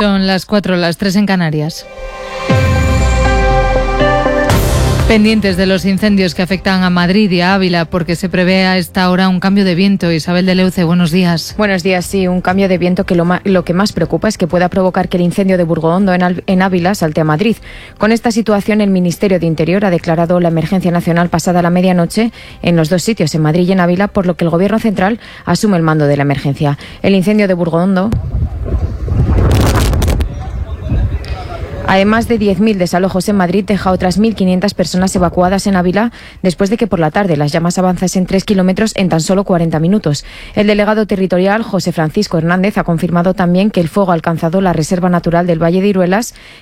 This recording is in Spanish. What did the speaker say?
Son las 4, las 3 en Canarias. Pendientes de los incendios que afectan a Madrid y a Ávila, porque se prevé a esta hora un cambio de viento. Isabel de Leuce, buenos días. Buenos días, sí, un cambio de viento que lo que más preocupa es que pueda provocar que el incendio de Burgondo en Ávila salte a Madrid. Con esta situación, el Ministerio de Interior ha declarado la emergencia nacional pasada la medianoche en los dos sitios, en Madrid y en Ávila, por lo que el Gobierno central asume el mando de la emergencia. El incendio de Burgondo, además de 10.000 desalojos en Madrid, deja otras 1.500 personas evacuadas en Ávila después de que por la tarde las llamas avanzasen 3 kilómetros en tan solo 40 minutos. El delegado territorial, José Francisco Hernández, ha confirmado también que el fuego ha alcanzado la Reserva Natural del Valle de Iruelas